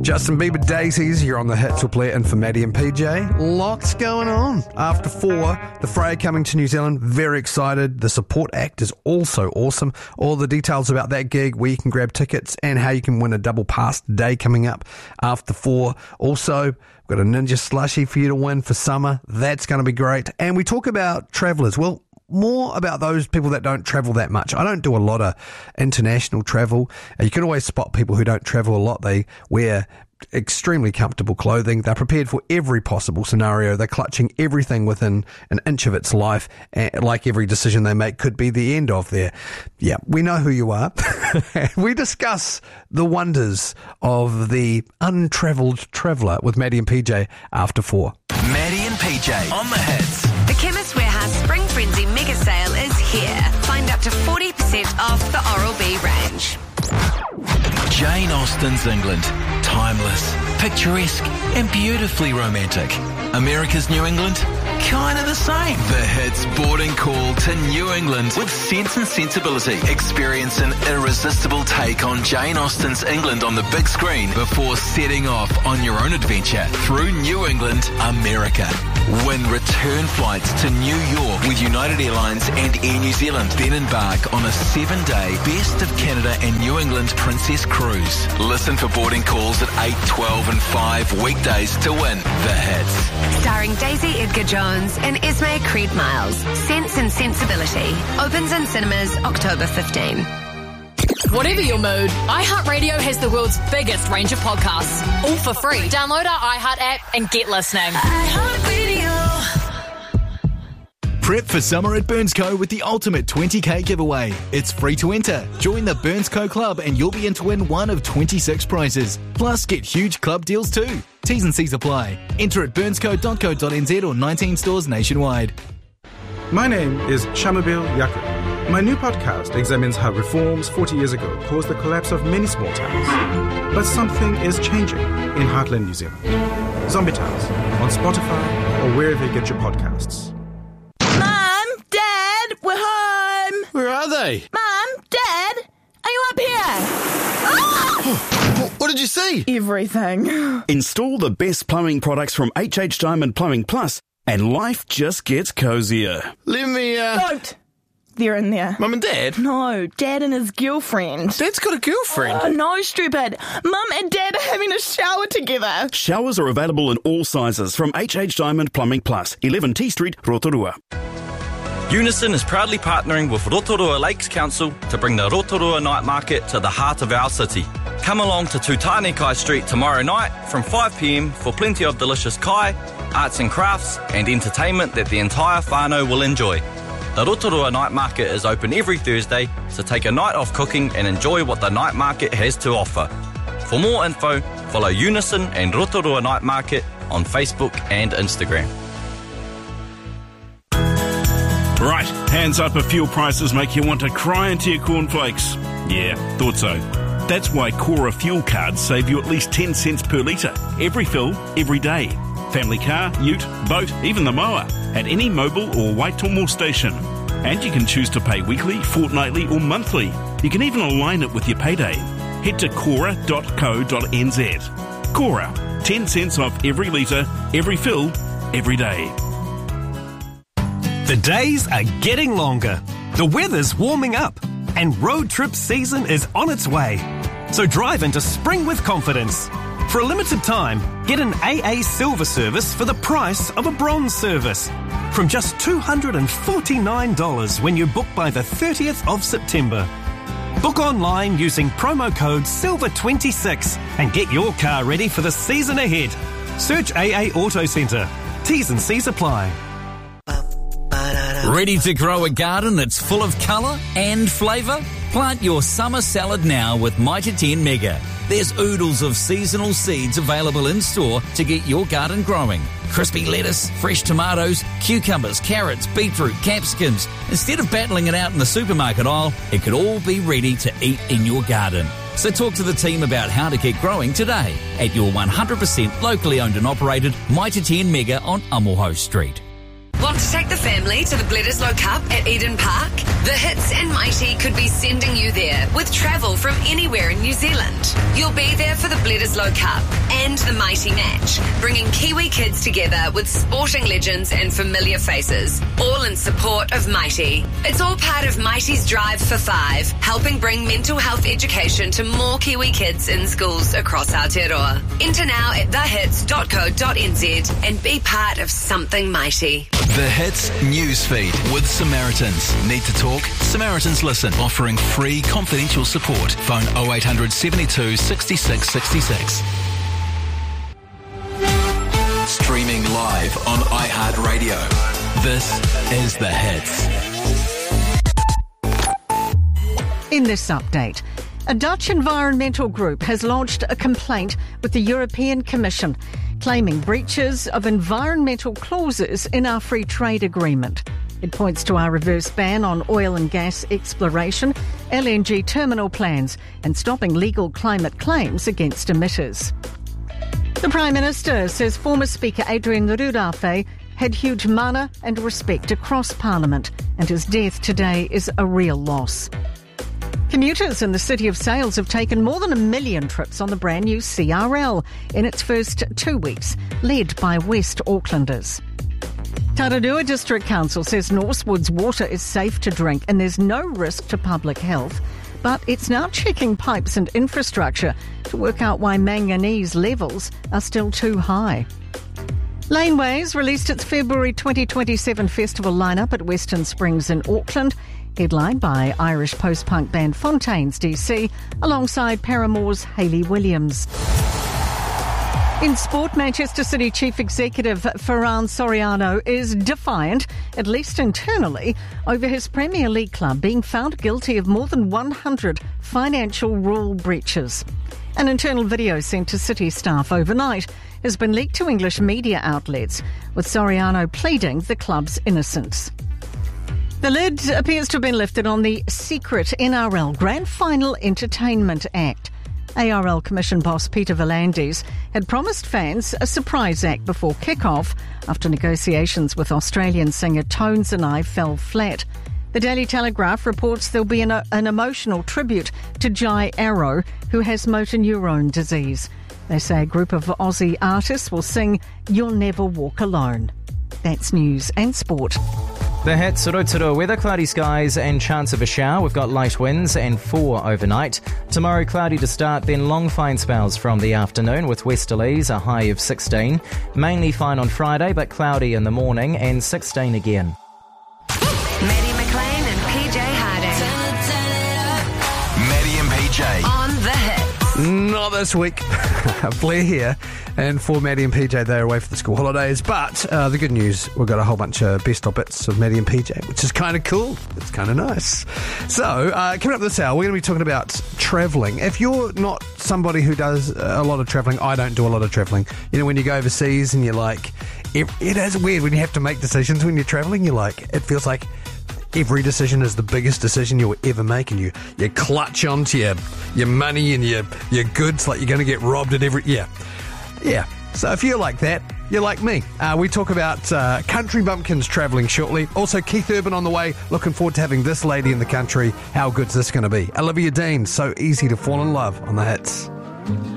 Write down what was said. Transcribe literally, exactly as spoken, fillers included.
Justin Bieber Daisies, you're on the hits. We'll play it in for Maddie and P J. Lots going on. After four, the Freya coming to New Zealand. Very excited. The support act is also awesome. All the details about that gig, where you can grab tickets and how you can win a double pass day coming up after four. Also, we've got a Ninja Slushie for you to win for summer. That's going to be great. And we talk about travellers. Well, more about those people that don't travel that much. I don't do a lot of international travel. You can always spot people who don't travel a lot. They wear extremely comfortable clothing. They're prepared for every possible scenario. They're clutching everything within an inch of its life. And like every decision they make could be the end of their... Yeah, we know who you are. We discuss the wonders of the untravelled traveller with Maddie and P J after four. Maddie and P J on the hits. The Chemist Warehouse Spring Frenzy Mega Sale is here. Find up to forty percent off the Oral-B range. Jane Austen's England. Timeless, picturesque, and beautifully romantic. America's New England? Kind of the same. The hits boarding call to New England with Sense and Sensibility. Experience an irresistible take on Jane Austen's England on the big screen before setting off on your own adventure through New England, America. Win return flights to New York with United Airlines and Air New Zealand. Then embark on a seven-day Best of Canada and New England Princess Cruise. Listen for boarding calls at eight, twelve and five weekdays to win the hits. Starring Daisy Edgar Jones and Esme Creed Miles. Sense and Sensibility. Opens in cinemas October fifteenth. Whatever your mood, iHeartRadio has the world's biggest range of podcasts, all for free. Download our iHeart app and get listening. iHeartRadio. Prep for summer at Burnsco with the ultimate twenty K giveaway. It's free to enter. Join the Burnsco Club and you'll be in to win one of twenty-six prizes. Plus, get huge club deals too. T's and C's apply. Enter at burnsco dot co dot n z or nineteen stores nationwide. My name is Shamabil Yaku. My new podcast examines how reforms forty years ago caused the collapse of many small towns. But something is changing in Heartland, New Zealand. Zombie Towns, on Spotify or wherever you get your podcasts. Mum, Dad, we're home. Where are they? Mum, Dad, are you up here? Ah! What did you see? Everything. Install the best plumbing products from H H Diamond Plumbing Plus and life just gets cozier. Let me, uh... Don't. They're in there. Mum and Dad? No, Dad and his girlfriend. Dad's got a girlfriend? Oh, no, stupid. Mum and Dad are having a shower together. Showers are available in all sizes from H H Diamond Plumbing Plus, eleven T Street, Rotorua. Unison is proudly partnering with Rotorua Lakes Council to bring the Rotorua Night Market to the heart of our city. Come along to Tutanekai Street tomorrow night from five p m for plenty of delicious kai, arts and crafts and entertainment that the entire whānau will enjoy. The Rotorua Night Market is open every Thursday, so take a night off cooking and enjoy what the night market has to offer. For more info, follow Unison and Rotorua Night Market on Facebook and Instagram. Right, hands up if fuel prices make you want to cry into your cornflakes. Yeah, thought so. That's why Cora fuel cards save you at least ten cents per litre. Every fill, every day. Family car, ute, boat, even the mower. At any mobile or Waitomo station. And you can choose to pay weekly, fortnightly or monthly. You can even align it with your payday. Head to cora dot co dot n z. Cora, ten cents off every litre, every fill, every day. The days are getting longer. The weather's warming up. And road trip season is on its way. So drive into spring with confidence. For a limited time, get an A A Silver service for the price of a Bronze service. From just two hundred forty-nine dollars when you book by the thirtieth of September. Book online using promo code silver twenty-six and get your car ready for the season ahead. Search A A Auto Centre. T's and C's apply. Ready to grow a garden that's full of colour and flavour? Plant your summer salad now with Mitre ten Mega. There's oodles of seasonal seeds available in store to get your garden growing. Crispy lettuce, fresh tomatoes, cucumbers, carrots, beetroot, capsicums. Instead of battling it out in the supermarket aisle, it could all be ready to eat in your garden. So talk to the team about how to get growing today at your one hundred percent locally owned and operated Mitre ten Mega on Amoho Street. one Want to take the family to the Bledisloe Cup at Eden Park? The Hits and Mighty could be sending you there with travel from anywhere in New Zealand. You'll be there for the Bledisloe Cup and the Mighty match, bringing Kiwi kids together with sporting legends and familiar faces, all in support of Mighty. It's all part of Mighty's Drive for Five, helping bring mental health education to more Kiwi kids in schools across Aotearoa. Enter now at the hits dot co dot n z and be part of something mighty. The Hits Newsfeed with Samaritans. Need to talk? Samaritans Listen, offering free confidential support. Phone oh eight hundred seventy-two sixty-six sixty-six. Streaming live on iHeartRadio. This is The Hits. In this update, a Dutch environmental group has launched a complaint with the European Commission, claiming breaches of environmental clauses in our free trade agreement. It points to our reverse ban on oil and gas exploration, L N G terminal plans, and stopping legal climate claims against emitters. The Prime Minister says former Speaker Adrian Rurafe had huge mana and respect across Parliament, and his death today is a real loss. Commuters in the city of Sales have taken more than a million trips on the brand new C R L in its first two weeks, led by West Aucklanders. Tararua District Council says Norsewood's water is safe to drink and there's no risk to public health, but it's now checking pipes and infrastructure to work out why manganese levels are still too high. Laneways released its February twenty twenty-seven festival lineup at Western Springs in Auckland, headlined by Irish post-punk band Fontaines D C, alongside Paramore's Hayley Williams. In sport, Manchester City Chief Executive Ferran Soriano is defiant, at least internally, over his Premier League club being found guilty of more than one hundred financial rule breaches. An internal video sent to City staff overnight has been leaked to English media outlets, with Soriano pleading the club's innocence. The lid appears to have been lifted on the secret N R L Grand Final Entertainment Act. A R L Commission boss Peter V'landys had promised fans a surprise act before kick-off after negotiations with Australian singer Tones and I fell flat. The Daily Telegraph reports there'll be an, an emotional tribute to Jai Arrow, who has motor neurone disease. They say a group of Aussie artists will sing You'll Never Walk Alone. That's news and sport. The Hits, Rotorua weather, cloudy skies and chance of a shower. We've got light winds and four overnight. Tomorrow cloudy to start, then long fine spells from the afternoon with westerlies, a high of sixteen. Mainly fine on Friday, but cloudy in the morning and sixteen again. Maddie McLean and P J Harding. Maddie and P J. On The Hits. Not this week. Blair here. And for Maddie and P J, they're away for the school holidays. But uh, the good news, we've got a whole bunch of best of bits of Maddie and P J, which is kind of cool. It's kind of nice. So, uh, coming up this hour, we're going to be talking about travelling. If you're not somebody who does a lot of travelling, I don't do a lot of travelling. You know, when you go overseas and you're like, it, it is weird when you have to make decisions when you're travelling. You're like, it feels like every decision is the biggest decision you'll ever make, and you, you clutch onto your, your money and your, your goods like you're going to get robbed at every... Yeah. Yeah. So if you're like that, you're like me. Uh, we talk about uh, country bumpkins travelling shortly. Also, Keith Urban on the way. Looking forward to having this lady in the country. How good's this going to be? Olivia Dean, So Easy to Fall in Love on The Hits.